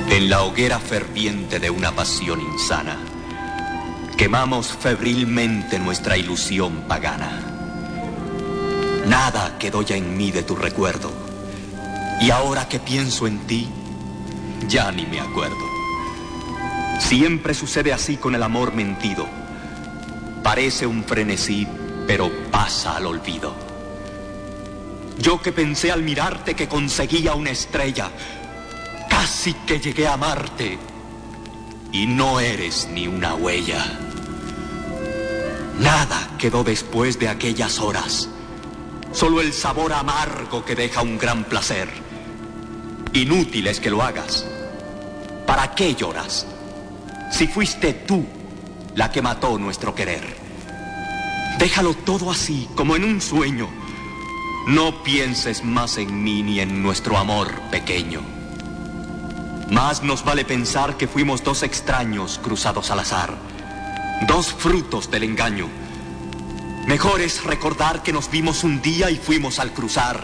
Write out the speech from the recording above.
En la hoguera ferviente de una pasión insana, quemamos febrilmente nuestra ilusión pagana. Nada quedó ya en mí de tu recuerdo, y ahora que pienso en ti, ya ni me acuerdo. Siempre sucede así con el amor mentido. Parece un frenesí, pero pasa al olvido. Yo que pensé al mirarte que conseguía una estrella, casi que llegué a amarte, y no eres ni una huella. Nada quedó después de aquellas horas, solo el sabor amargo que deja un gran placer. Inútil es que lo hagas. ¿Para qué lloras? Si fuiste tú la que mató nuestro querer. Déjalo todo así, como en un sueño. No pienses más en mí ni en nuestro amor pequeño. Más nos vale pensar que fuimos dos extraños cruzados al azar, dos frutos del engaño. Mejor es recordar que nos vimos un día y fuimos al cruzar